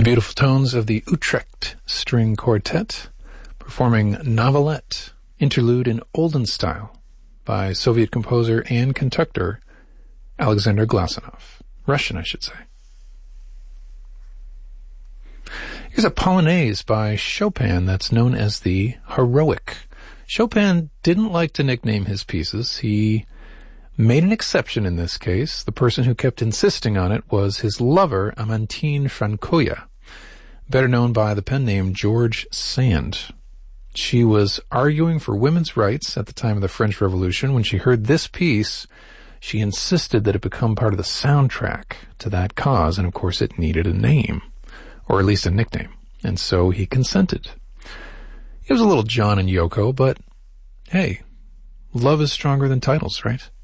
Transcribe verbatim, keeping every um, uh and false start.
beautiful tones of the Utrecht String Quartet, performing Novelette, interlude in Olden style by Soviet composer and conductor Alexander Glasunov. Russian, I should say. Here's a Polonaise by Chopin that's known as the Heroic. Chopin didn't like to nickname his pieces. He made an exception in this case. The person who kept insisting on it was his lover, Amantine Frankoya, better known by the pen name George Sand. She was arguing for women's rights at the time of the French Revolution. When she heard this piece, she insisted that it become part of the soundtrack to that cause, and of course it needed a name, or at least a nickname, and so he consented. It was a little John and Yoko, but hey, love is stronger than titles, right?